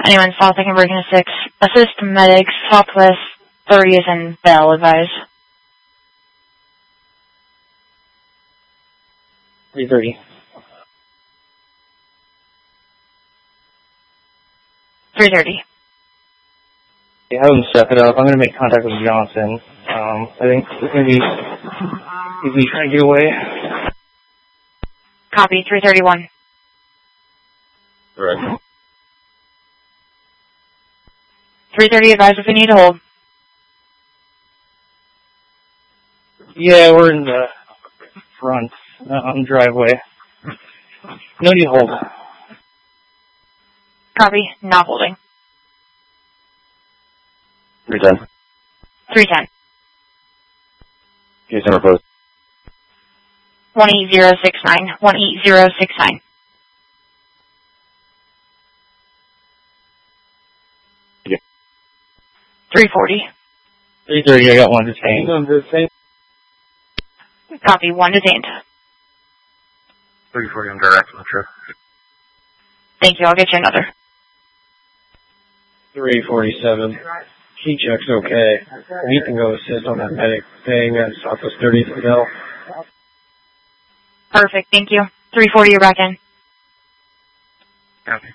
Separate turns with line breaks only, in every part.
Anyone south, I can break into 6. Assist medics, southwest 30 is in Bell, advise.
330.
330.
Yeah, have him step it up. I'm going to make contact with Johnson. I think maybe he's trying to get away.
Copy, 331.
Right.
330, advise if we need to hold.
Yeah, we're in the front on the driveway. No need to hold.
Copy, not holding.
310.
310.
Case number post.
18069. 18069.
Yeah.
340.
330, I got one detained.
Copy, 1 detained.
340 on direct, I'm sure.
Thank you, I'll get you another.
347. Key check's okay. He can go assist on that medic thing at Southwest 30th and Bell.
Perfect, thank you. 340, you're back in.
Copy.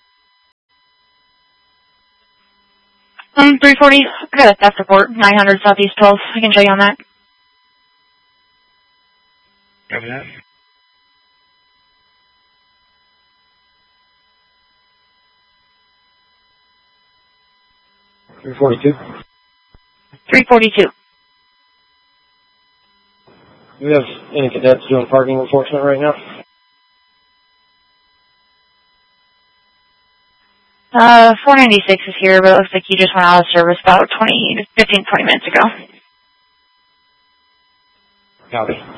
340, I got a theft report, 900 Southeast 12. I can show you on that.
Copy that.
$342.
342.
Do we have any cadets doing parking enforcement right now?
496 is here, but it looks like he just went out of service about 20 minutes ago.
Copy.